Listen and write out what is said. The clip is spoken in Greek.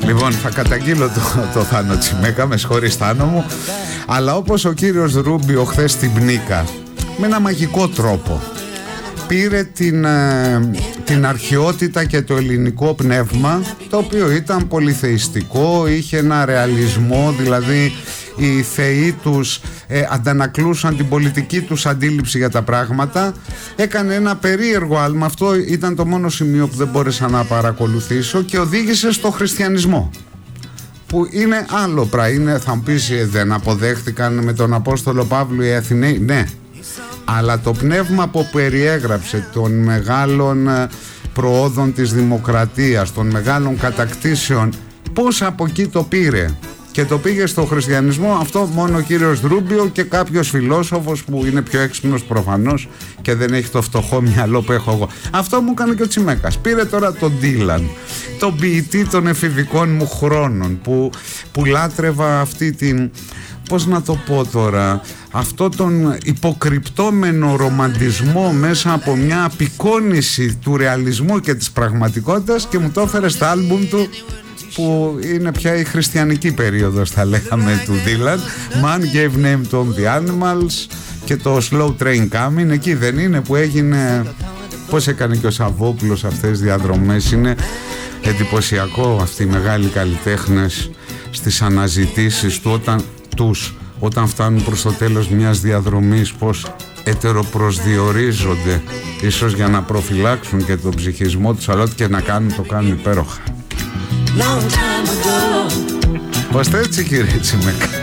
Λοιπόν, θα καταγγείλω το Θάνο Τσιμέκα, με συγχωρείς Θάνο μου, αλλά όπως ο κύριος Ρούμπιο χθες στην Πνίκα, με ένα μαγικό τρόπο πήρε την αρχαιότητα και το ελληνικό πνεύμα, το οποίο ήταν πολυθεϊστικό, είχε ένα ρεαλισμό, δηλαδή οι θεοί τους αντανακλούσαν την πολιτική τους αντίληψη για τα πράγματα. Έκανε ένα περίεργο άλμα, αυτό ήταν το μόνο σημείο που δεν μπόρεσα να παρακολουθήσω, και οδήγησε στο χριστιανισμό, που είναι άλλο πράγμα. Θα μου πεις, δεν αποδέχτηκαν με τον Απόστολο Παύλο οι Αθηναίοι? Ναι, αλλά το πνεύμα που περιέγραψε των μεγάλων προόδων της δημοκρατίας, των μεγάλων κατακτήσεων, πώς από εκεί το πήρε και το πήγε στο χριστιανισμό, αυτό μόνο ο κύριος Ρούμπιο και κάποιος φιλόσοφος που είναι πιο έξυπνος προφανώς και δεν έχει το φτωχό μυαλό που έχω εγώ. Αυτό μου έκανε και ο Τσιμέκας. Πήρε τώρα τον Ντίλαν, τον ποιητή των εφηβικών μου χρόνων, που λάτρευα αυτή την... πώς να το πω τώρα, αυτό τον υποκρυπτόμενο ρομαντισμό μέσα από μια απεικόνηση του ρεαλισμού και της πραγματικότητας, και μου το έφερε στα άλμπουμ του, που είναι πια η χριστιανική περίοδος, θα λέγαμε, του Dylan. Man Gave Name to the Animals και το Slow Train Coming. Εκεί δεν είναι που έγινε, πώς έκανε και ο Σαββόπουλος αυτές τις διαδρομές? Είναι εντυπωσιακό αυτοί οι μεγάλοι καλλιτέχνες στις αναζητήσεις του, όταν φτάνουν προς το τέλος μιας διαδρομής, πως ετεροπροσδιορίζονται, ίσως για να προφυλάξουν και τον ψυχισμό τους, αλλά ό,τι και να κάνουν το κάνουν υπέροχα. Πώς έτσι, κύριε Τσιμέκα?